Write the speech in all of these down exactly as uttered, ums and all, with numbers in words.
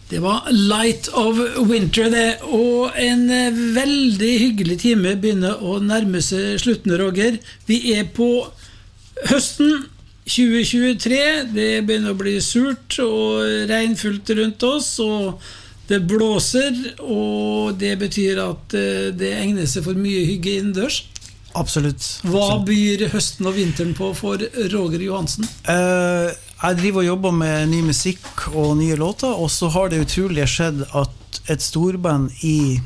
Det var Light of Winter det, og en veldig hyggelig time begynner å nærme seg slutten, Roger. Vi er på høsten tjue tjuetre, det begynner å bli surt og regnfullt rundt oss, og det blåser, og det betyr at det egner seg for mye hygge innendørs. Absolutt. Hva byr høsten og vinteren på for Roger Johansen? Uh, jeg driver og jobber med ny musikk og nye låter, og så har det utrolig skjedd at et storband i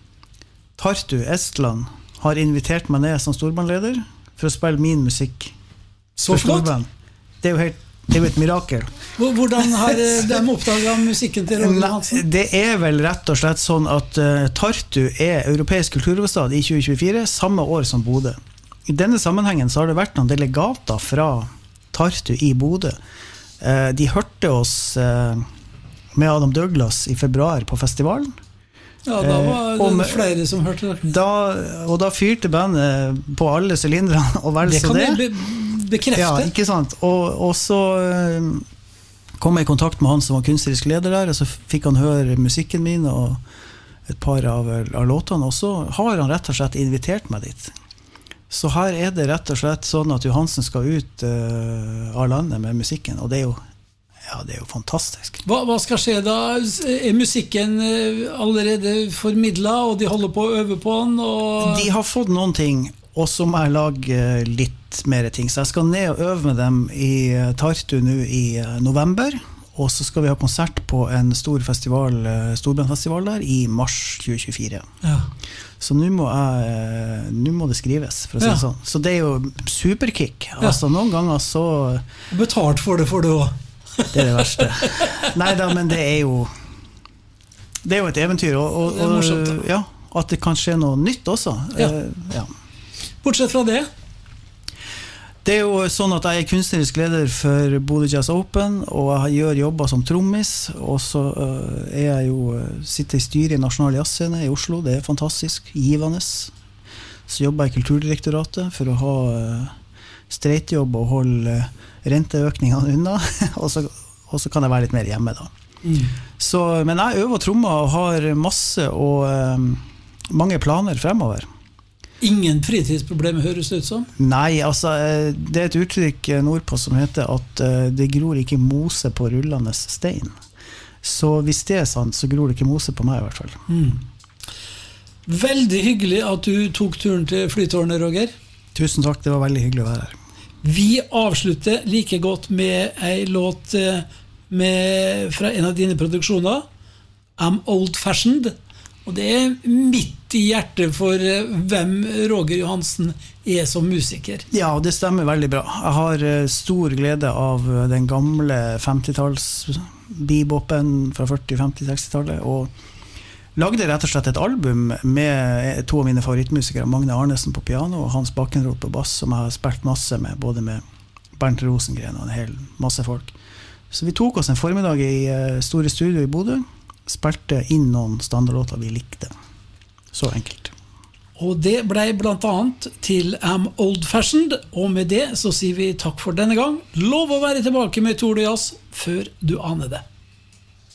Tartu, Estland, har invitert meg ned som storbandleder for å spille min musikk. Så flott! Det er jo helt, det er jo et mirakel. Hvordan har de oppdaget musikken til Roger Johansen? Det er vel rett og slett sånn at uh, Tartu er europeisk kulturhovedstad i tjue tjuefire, samme år som Bodø. I denne sammenhengen så har det vært noen delegater fra Tartu i Bodø. Uh, de hørte oss uh, med Adam Douglas i februar på festivalen. Ja, da var det uh, flere som hørte det. Da, og da fyrte bandet på alle sylindrene, og vel så det. Det kan be bekrefte. Ja, ikke sant? Og, og så uh, kom jeg i kontakt med han som var kunstnerisk leder der, og så fikk han høre musikken min og et par av, av låtene, og så har han rett og slett invitert meg dit. Så her er det rett og slett sånn at Johansen skal ut uh, av landet med musikken, og det er jo, ja, det er jo fantastisk. Hva, hva skal skje da? Er musikken allerede formidlet, og de holder på å øve på den? Og... De har fått noen ting, og så må jeg lage litt mer ting. Så jeg skal ned og øve med dem i Tartu nå i november, og så skal vi ha konsert på en stor festival, storbandfestival der, i mars tjue tjuefire. Ja. Så nå må, jeg, nå må det skrives, for å si det sånn. Så det er jo superkick. Altså, noen ganger så... Betalt for det får du også. Det er det verste. Neida, men det er jo... Det er jo et eventyr, og, og, det er morsomt, og ja, at det kan skje noe nytt også. Ja. Ja. Bortsett fra det? Det er jo sånn at jeg er kunstnerisk leder for Bodø Jazz Open, og jeg gjør jobber som trommis, og så uh, er jeg jo, sitter i styret i Nasjonal Jazzscene i Oslo, det er fantastisk, givende. Så jobber jeg i Kulturdirektoratet for å ha uh, streitjobb og holde uh, renteøkningene unna, og, så, og så kan jeg være litt mer hjemme da. Mm. Så, men jeg øver trommer og har masse og uh, mange planer fremover. Ingen fritidsproblemer høres ut som? Nei, altså, det er et uttrykk nordpå som heter at det gror ikke mose på rullende stein. Så hvis det er sant, så gror det ikke mose på meg i hvert fall. Mm. Veldig hyggelig at du tok turen til Flytårnet, Roger. Tusen takk, det var veldig hyggelig å være her. Vi avslutter like godt med en låt med, fra en av dine produksjoner, I'm Old Fashioned. Og det er midt i hjertet for hvem Roger Johansen er som musiker. Ja, det stemmer veldig bra. Jeg har stor glede av den gamle femtitalls bebopen fra førti-, femti-, seksti-tallet, og lagde rett og slett et album med to av mine favorittmusikere, Magne Arnesen på piano og Hans Bakkenroth på bass, som jeg har spilt masse med, både med Bernt Rosengren og en hel masse folk. Så vi tok oss en formiddag i store studio i Bodø, spilte inn noen standardlåter vi likte. Så enkelt. Og det ble blant annet til I'm Old Fashioned, og med det så sier vi takk for denne gang. Lov å være tilbake med Tour de Jazz før du aner det.